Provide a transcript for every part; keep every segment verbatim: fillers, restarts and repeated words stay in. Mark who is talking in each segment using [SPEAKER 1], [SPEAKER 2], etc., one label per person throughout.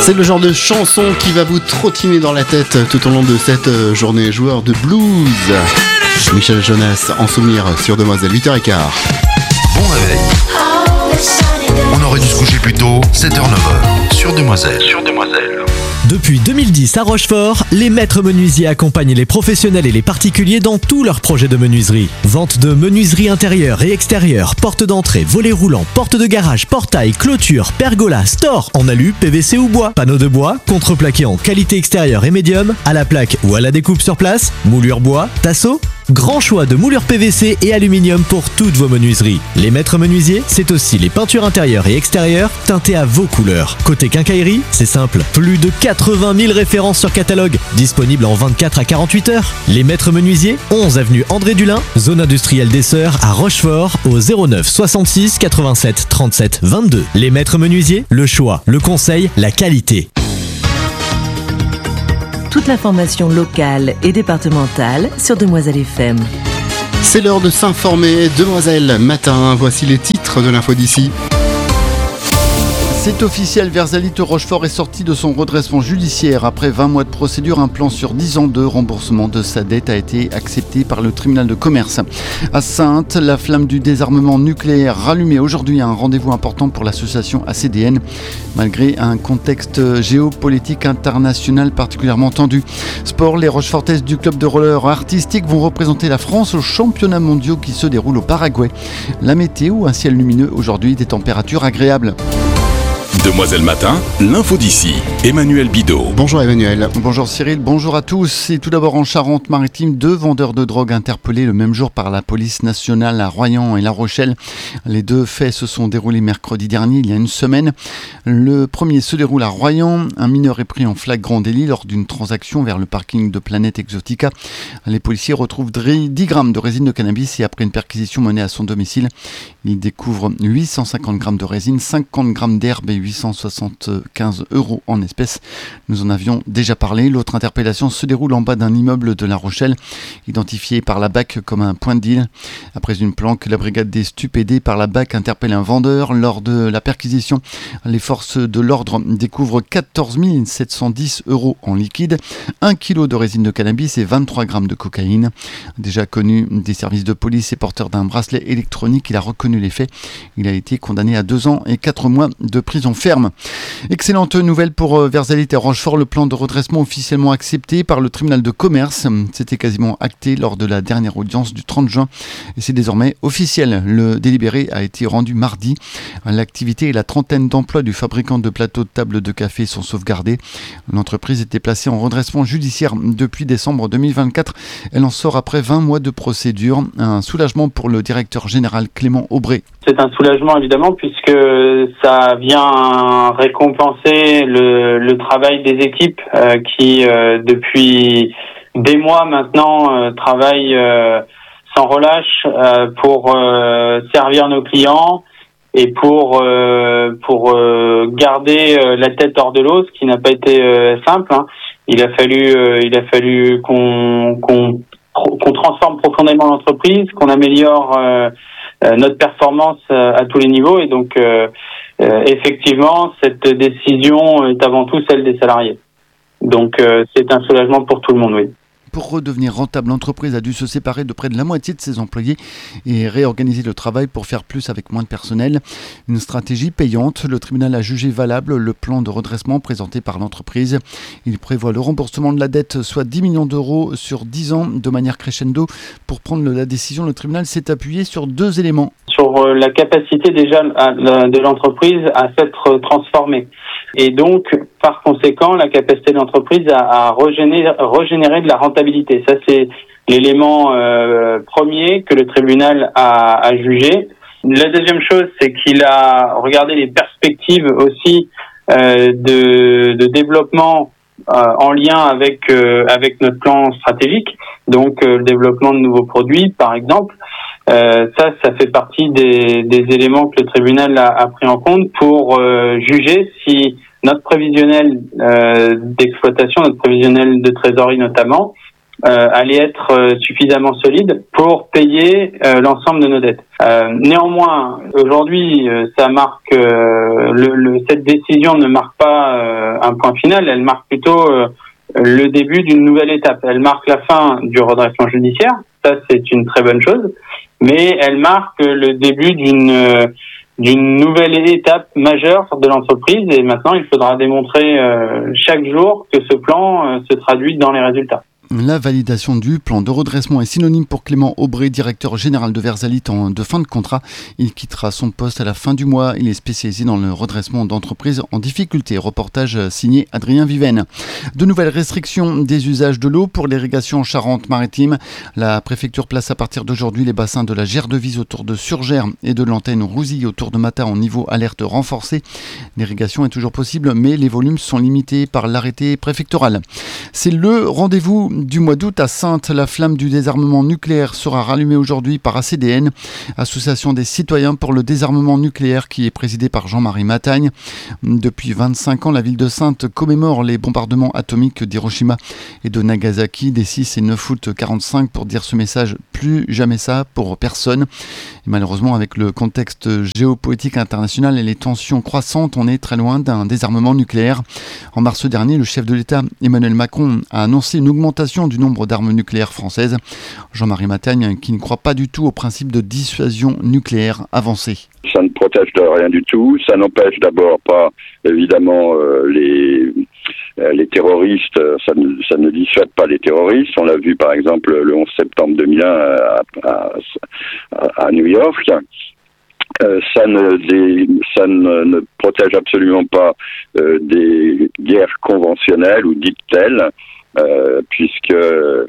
[SPEAKER 1] C'est le genre de chanson qui va vous trottiner dans la tête tout au long de cette journée. Joueur de blues, Michel Jonas en souvenir sur Demoiselle, huit heures quinze.
[SPEAKER 2] Bon réveil. On aurait dû se coucher plus tôt, sept heures neuf heures, sur Demoiselle. Sur Demoiselle.
[SPEAKER 3] Depuis deux mille dix à Rochefort, les maîtres menuisiers accompagnent les professionnels et les particuliers dans tous leurs projets de menuiserie. Vente de menuiserie intérieure et extérieure, porte d'entrée, volets roulants, porte de garage, portail, clôture, pergola, store en alu, P V C ou bois, panneaux de bois, contreplaqué en qualité extérieure et médium, à la plaque ou à la découpe sur place, moulure bois, tasseau. Grand choix de moulures P V C et aluminium pour toutes vos menuiseries. Les maîtres menuisiers, c'est aussi les peintures intérieures et extérieures teintées à vos couleurs. Côté quincaillerie, c'est simple, plus de quatre-vingt mille références sur catalogue, disponibles en vingt-quatre à quarante-huit heures. Les maîtres menuisiers, onze avenue André Dulin, zone industrielle des Sœurs à Rochefort, au zéro neuf soixante-six quatre-vingt-sept trente-sept vingt-deux. Les maîtres menuisiers, le choix, le conseil, la qualité.
[SPEAKER 4] Toute l'information locale et départementale sur Demoiselle F M.
[SPEAKER 1] C'est l'heure de s'informer. Demoiselle Matin, voici les titres de l'info d'ici. C'est officiel, Versailles Rochefort est sorti de son redressement judiciaire. Après vingt mois de procédure, un plan sur dix ans de remboursement de sa dette a été accepté par le tribunal de commerce. À Saintes, la flamme du désarmement nucléaire rallumée aujourd'hui, un rendez-vous important pour l'association A C D N, malgré un contexte géopolitique international particulièrement tendu. Sport, les Rochefortaises du club de roller artistique vont représenter la France aux championnats mondiaux qui se déroulent au Paraguay. La météo, un ciel lumineux aujourd'hui, des températures agréables.
[SPEAKER 5] Demoiselle Matin, l'info d'ici. Emmanuel Bidot.
[SPEAKER 1] Bonjour Emmanuel.
[SPEAKER 6] Bonjour Cyril, bonjour à tous. Et tout d'abord en Charente-Maritime, deux vendeurs de drogue interpellés le même jour par la police nationale à Royan et La Rochelle. Les deux faits se sont déroulés mercredi dernier, il y a une semaine. Le premier se déroule à Royan. Un mineur est pris en flagrant délit lors d'une transaction vers le parking de Planète Exotica. Les policiers retrouvent dix grammes de résine de cannabis et après une perquisition menée à son domicile, ils découvrent huit cent cinquante grammes de résine, cinquante grammes d'herbe et huit cent soixante-quinze euros en espèces. Nous en avions déjà parlé. L'autre interpellation se déroule en bas d'un immeuble de La Rochelle, identifié par la B A C comme un point de deal. Après une planque, la brigade des stupes aidée par la B A C interpelle un vendeur. Lors de la perquisition, les forces de l'ordre découvrent quatorze mille sept cent dix euros en liquide, un kilo de résine de cannabis et vingt-trois grammes de cocaïne. Déjà connu des services de police et porteur d'un bracelet électronique, il a reconnu les faits. Il a été condamné à deux ans et quatre mois de prison ferme. Excellente nouvelle pour Versailles et Rochefort, le plan de redressement officiellement accepté par le tribunal de commerce. C'était quasiment acté lors de la dernière audience du trente juin et c'est désormais officiel. Le délibéré a été rendu mardi. L'activité et la trentaine d'emplois du fabricant de plateaux de table de café sont sauvegardés. L'entreprise était placée en redressement judiciaire depuis décembre deux mille vingt-quatre. Elle en sort après vingt mois de procédure. Un soulagement pour le directeur général Clément Aubray.
[SPEAKER 7] C'est un soulagement évidemment puisque ça vient récompenser le, le travail des équipes euh, qui euh, depuis des mois maintenant euh, travaillent euh, sans relâche euh, pour euh, servir nos clients et pour euh, pour euh, garder euh, la tête hors de l'eau, ce qui n'a pas été euh, simple. Hein. Il a fallu euh, il a fallu qu'on qu'on qu'on transforme profondément l'entreprise, qu'on améliore euh, euh, notre performance euh, à tous les niveaux et donc euh, euh, effectivement cette décision est avant tout celle des salariés. Donc euh, c'est un soulagement pour tout le monde, oui.
[SPEAKER 6] Pour redevenir rentable, l'entreprise a dû se séparer de près de la moitié de ses employés et réorganiser le travail pour faire plus avec moins de personnel. Une stratégie payante. Le tribunal a jugé valable le plan de redressement présenté par l'entreprise. Il prévoit le remboursement de la dette, soit dix millions d'euros sur dix ans de manière crescendo. Pour prendre la décision, le tribunal s'est appuyé sur deux éléments.
[SPEAKER 7] Sur la capacité déjà de l'entreprise à s'être transformée. Et donc, par conséquent, la capacité de l'entreprise à, à régénérer, régénérer de la rentabilité. Ça, c'est l'élément euh, premier que le tribunal a, a jugé. La deuxième chose, c'est qu'il a regardé les perspectives aussi euh, de, de développement euh, en lien avec euh, avec notre plan stratégique. Donc, euh, le développement de nouveaux produits, par exemple. Euh, ça, ça fait partie des, des éléments que le tribunal a, a pris en compte pour euh, juger si notre prévisionnel euh, d'exploitation, notre prévisionnel de trésorerie notamment, euh, allait être euh, suffisamment solide pour payer euh, l'ensemble de nos dettes. Euh, néanmoins, aujourd'hui, euh, ça marque euh, le, le, cette décision ne marque pas euh, un point final, elle marque plutôt euh, le début d'une nouvelle étape. Elle marque la fin du redressement judiciaire, ça c'est une très bonne chose, mais elle marque le début d'une euh, d'une nouvelle étape majeure de l'entreprise et maintenant il faudra démontrer euh, chaque jour que ce plan euh, se traduit dans les résultats.
[SPEAKER 1] La validation du plan de redressement est synonyme pour Clément Aubray, directeur général de Versalit en de fin de contrat. Il quittera son poste à la fin du mois. Il est spécialisé dans le redressement d'entreprises en difficulté. Reportage signé Adrien Viven. De nouvelles restrictions des usages de l'eau pour l'irrigation en Charente-Maritime. La préfecture place à partir d'aujourd'hui les bassins de la Gère-de-Vise autour de Surgères et de l'antenne Rousilly autour de Mata en niveau alerte renforcé. L'irrigation est toujours possible, mais les volumes sont limités par l'arrêté préfectoral. C'est le rendez-vous du mois d'août à Saintes. La flamme du désarmement nucléaire sera rallumée aujourd'hui par A C D N, Association des citoyens pour le désarmement nucléaire, qui est présidée par Jean-Marie Matagne. Depuis vingt-cinq ans, la ville de Saintes commémore les bombardements atomiques d'Hiroshima et de Nagasaki des six et neuf août quarante-cinq pour dire ce message: plus jamais ça pour personne. Et malheureusement, avec le contexte géopolitique international et les tensions croissantes, on est très loin d'un désarmement nucléaire. En mars dernier, le chef de l'État Emmanuel Macron a annoncé une augmentation du nombre d'armes nucléaires françaises. Jean-Marie Matagne, qui ne croit pas du tout au principe de dissuasion nucléaire avancée.
[SPEAKER 8] Ça ne protège de rien du tout. Ça n'empêche d'abord pas, évidemment, euh, les, euh, les terroristes. Ça ne, ça ne dissuade pas les terroristes. On l'a vu, par exemple, le onze septembre deux mille un à, à, à, à New York. Euh, ça ne, des, ça ne, ne protège absolument pas euh, des guerres conventionnelles ou dites telles. Euh, puisque euh,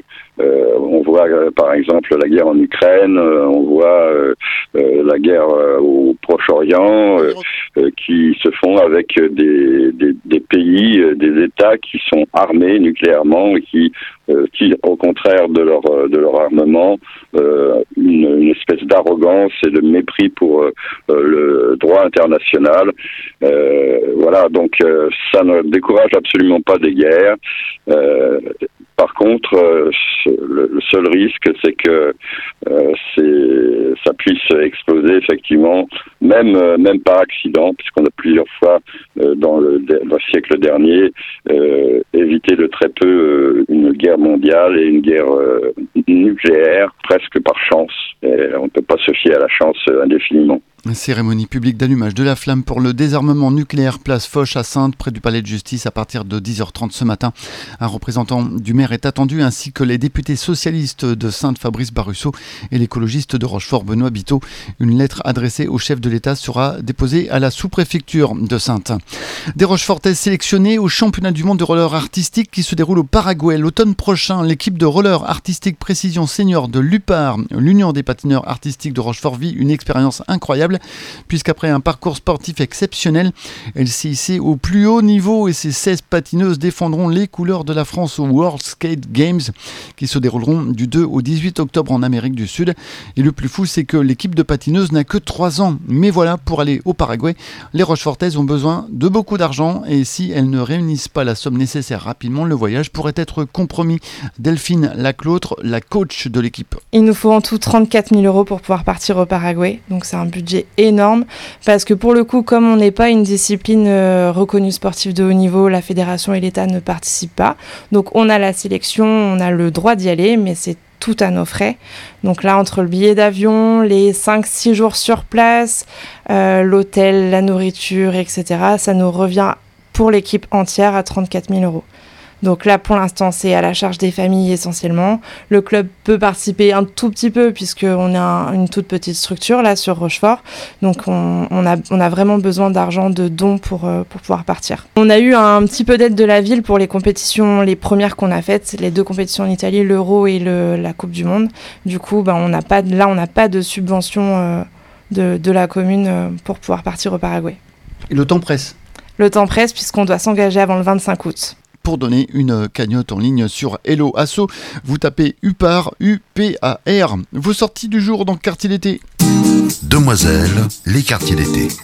[SPEAKER 8] on voit euh, par exemple la guerre en Ukraine, euh, on voit euh, euh, la guerre euh, au Proche-Orient euh, euh, qui se font avec des, des, des pays, euh, des États qui sont armés nucléairement et qui, euh, qui au contraire de leur de leur armement, euh, une, une espèce d'arrogance et de mépris pour euh, le droit international. Euh, voilà, donc euh, ça ne décourage absolument pas des guerres. Euh, Par contre, euh, le, le seul risque, c'est que euh, c'est, ça puisse exploser effectivement, même euh, même par accident, puisqu'on a plusieurs fois euh, dans le, le siècle dernier euh, évité de très peu euh, une guerre mondiale et une guerre euh, nucléaire, presque par chance. Et on ne peut pas se fier à la chance euh, indéfiniment.
[SPEAKER 1] Cérémonie publique d'allumage de la flamme pour le désarmement nucléaire, place Foch à Saintes, près du palais de justice, à partir de dix heures trente ce matin. Un représentant du maire est attendu, ainsi que les députés socialistes de Saintes, Fabrice Barusso, et l'écologiste de Rochefort, Benoît Biteau. Une lettre adressée au chef de l'État sera déposée à la sous-préfecture de Saintes. Des Rochefortais sélectionnés au championnat du monde de roller artistique qui se déroule au Paraguay l'automne prochain. L'équipe de roller artistique précision senior de l'U P A R, l'Union des patineurs artistiques de Rochefort, vit une expérience incroyable, puisqu'après un parcours sportif exceptionnel, elle s'est hissée au plus haut niveau et ses seize patineuses défendront les couleurs de la France au World Skate Games qui se dérouleront du deux au dix-huit octobre en Amérique du Sud. Et le plus fou, c'est que l'équipe de patineuses n'a que trois ans. Mais voilà, pour aller au Paraguay, les Rochefortaises ont besoin de beaucoup d'argent et si elles ne réunissent pas la somme nécessaire rapidement, le voyage pourrait être compromis. Delphine Laclautre, la coach de l'équipe.
[SPEAKER 9] Il nous faut en tout trente-quatre mille euros pour pouvoir partir au Paraguay, donc c'est un budget énorme parce que pour le coup, comme on n'est pas une discipline euh, reconnue sportive de haut niveau, la fédération et l'État ne participent pas. Donc on a la sélection, on a le droit d'y aller, mais c'est tout à nos frais. Donc là, entre le billet d'avion, les cinq six jours sur place, euh, l'hôtel, la nourriture, et cetera, ça nous revient pour l'équipe entière à trente-quatre mille euros. Donc là, pour l'instant, c'est à la charge des familles essentiellement. Le club peut participer un tout petit peu puisqu'on est un, une toute petite structure là sur Rochefort. Donc on, on, a, on a vraiment besoin d'argent, de dons pour, euh, pour pouvoir partir. On a eu un petit peu d'aide de la ville pour les compétitions, les premières qu'on a faites, les deux compétitions en Italie, l'Euro et le, la Coupe du Monde. Du coup, ben, on n'a pas, là, on n'a pas de subvention euh, de, de la commune euh, pour pouvoir partir au Paraguay.
[SPEAKER 1] Et le temps presse.
[SPEAKER 9] Le temps presse puisqu'on doit s'engager avant le vingt-cinq août.
[SPEAKER 1] Pour donner une cagnotte en ligne sur Hello Asso, vous tapez U P A R, U P A R. Vos sorties du jour dans le quartier d'été.
[SPEAKER 2] Demoiselles, les quartiers d'été.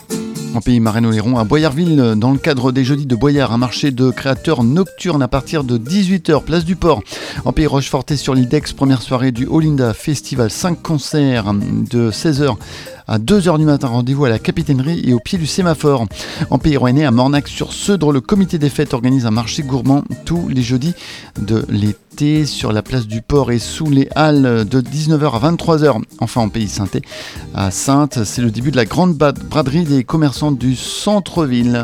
[SPEAKER 6] En pays Marais-Oléron, à Boyarville, dans le cadre des Jeudis de Boyard, un marché de créateurs nocturne à partir de dix-huit heures, place du Port. En pays Rochefortais, sur l'île d'Aix, première soirée du Olinda Festival, cinq concerts de seize heures à deux heures du matin. Rendez-vous à la Capitainerie et au pied du sémaphore. En pays rouennais, à Mornac-sur-Seudre, le comité des fêtes organise un marché gourmand tous les jeudis de l'été sur la place du Port et sous les halles de dix-neuf heures à vingt-trois heures. Enfin, en pays saintais, à Saintes, c'est le début de la grande braderie des commerçants du centre-ville.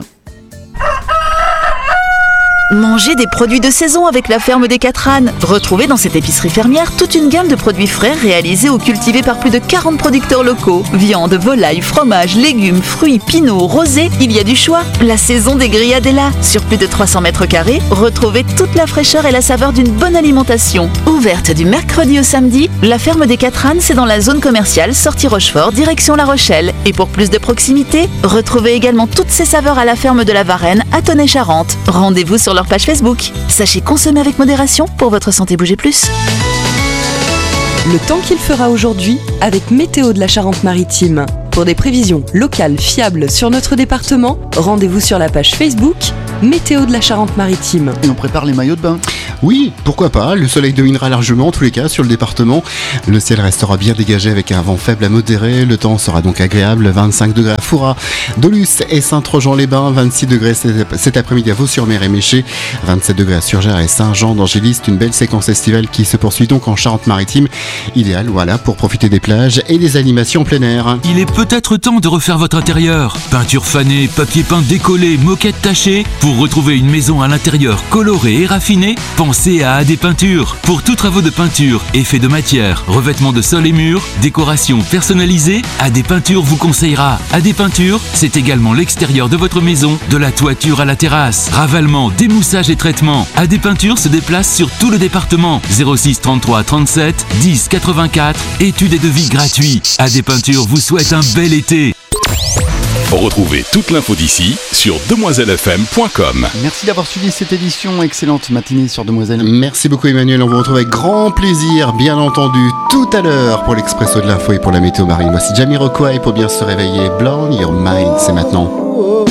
[SPEAKER 10] Mangez des produits de saison avec la ferme des Quatre Ânes. Retrouvez dans cette épicerie fermière toute une gamme de produits frais réalisés ou cultivés par plus de quarante producteurs locaux. Viande, volaille, fromage, légumes, fruits, pinots, rosés, il y a du choix. La saison des grillades est là. Sur plus de trois cents mètres carrés, retrouvez toute la fraîcheur et la saveur d'une bonne alimentation. Ouverte du mercredi au samedi, la ferme des Quatre Ânes, c'est dans la zone commerciale sortie Rochefort, direction La Rochelle. Et pour plus de proximité, retrouvez également toutes ces saveurs à la ferme de la Varenne à Tonnay-Charente. Rendez-vous sur leur page Facebook. Sachez consommer avec modération pour votre santé. Bougez plus.
[SPEAKER 11] Le temps qu'il fera aujourd'hui avec Météo de la Charente-Maritime. Pour des prévisions locales fiables sur notre département, rendez-vous sur la page Facebook Météo de la Charente-Maritime.
[SPEAKER 6] Et on prépare les maillots de bain.
[SPEAKER 12] Oui, pourquoi pas, le soleil dominera largement en tous les cas sur le département. Le ciel restera bien dégagé avec un vent faible à modéré. Le temps sera donc agréable, vingt-cinq degrés à Foura, Dolus et Saint-Trojan-les-Bains, vingt-six degrés cet après-midi à Vaux-sur-Mer et Méché, vingt-sept degrés à Surgères et Saint-Jean d'Angéliste. Une belle séquence estivale qui se poursuit donc en Charente-Maritime. Idéal, voilà, pour profiter des plages et des animations en plein air.
[SPEAKER 13] Il est peut-être temps de refaire votre intérieur. Peinture fanée, papier peint décollé, moquette tachée. Pour retrouver une maison à l'intérieur colorée et raffinée, pensez à A D Peinture. Pour tous travaux de peinture, effets de matière, revêtement de sol et murs, décoration personnalisée, A D Peinture vous conseillera. A D Peinture, c'est également l'extérieur de votre maison, de la toiture à la terrasse. Ravalement, démoussage et traitement. A D Peinture se déplace sur tout le département. zéro six trente-trois trente-sept dix quatre-vingt-quatre. Études et devis gratuits. A D Peinture vous souhaite un bel été.
[SPEAKER 5] Retrouvez toute l'info d'ici sur demoiselle f m point com.
[SPEAKER 6] Merci d'avoir suivi cette édition. Excellente matinée sur Demoiselle.
[SPEAKER 12] Merci beaucoup Emmanuel, on vous retrouve avec grand plaisir, bien entendu, tout à l'heure pour l'expresso de l'info et pour la météo marine. Voici Jamiroquai pour bien se réveiller. Blow Your Mind, c'est maintenant.